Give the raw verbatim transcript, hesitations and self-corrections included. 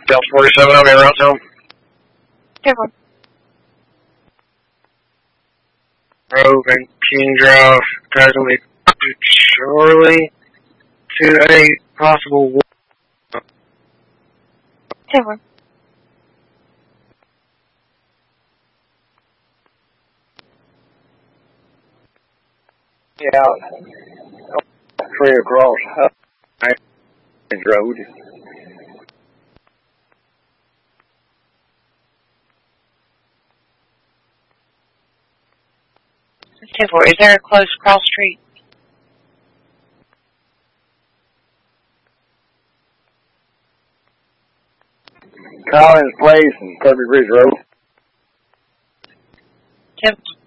Delta forty-seven, I'll be around home. Careful. Grove and King Drive, presently Charlie to a possible war. Careful. Yeah, three across Hutchins Road. Careful. Is there a close cross street? Collins Place and Kirby Ridge Road. Careful.